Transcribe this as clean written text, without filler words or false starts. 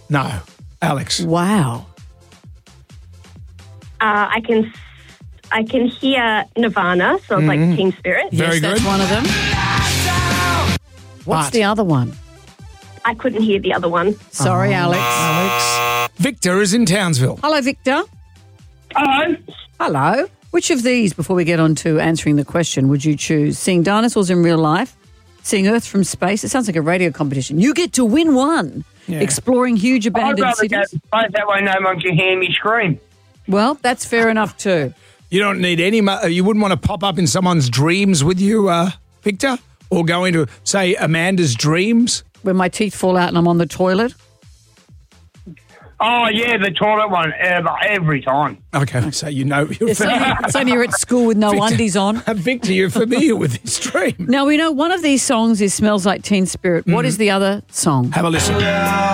No. Alex. Wow. I can hear Nirvana, so it's like Teen Spirit. Very That's good. one of them. What's But- the other one? I couldn't hear the other one. Sorry, Alex. Alex. Victor is in Townsville. Hello, Victor. Hello. Hello. Which of these, before we get on to answering the question, would you choose? Seeing dinosaurs in real life? Seeing Earth from space? It sounds like a radio competition. You get to win one. Yeah. Exploring huge I'd abandoned rather go cities? both, that way no one can hear me scream. Well, that's fair enough too. You don't need any. You wouldn't want to pop up in someone's dreams with you, Victor, or go into, say, Amanda's dreams. When my teeth fall out and I'm on the toilet? Oh, yeah, the toilet one, every time. Okay, so you know. You're It's only you're at school with no undies on. Victor, you're familiar with this dream. Now, we know one of these songs is Smells Like Teen Spirit. What is the other song? Have a listen.